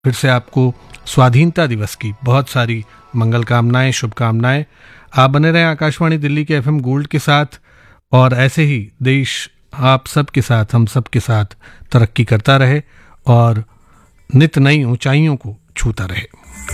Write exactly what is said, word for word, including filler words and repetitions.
फिर से आपको स्वाधीनता दिवस की बहुत सारी मंगल कामनाएं, शुभकामनाएं। आप बने रहें आकाशवाणी दिल्ली के एफएम गोल्ड के साथ, और ऐसे ही देश आप सब के साथ, हम सब के साथ तरक्की करता रहे और नित नई ऊंचाइयों को छूता रहे।